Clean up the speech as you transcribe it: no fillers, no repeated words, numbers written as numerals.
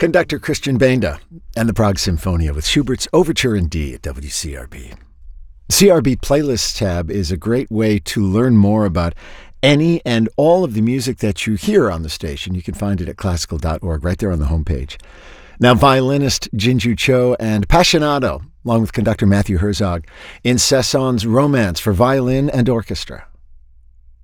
Conductor Christian Benda and the Prague Symphonia with Schubert's Overture in D at WCRB. The CRB Playlist tab is a great way to learn more about any and all of the music that you hear on the station. You can find it at classical.org right there on the homepage. Now, violinist Jinju Cho and Passionado, along with conductor Matthew Herzog, in Cézanne's Romance for violin and orchestra.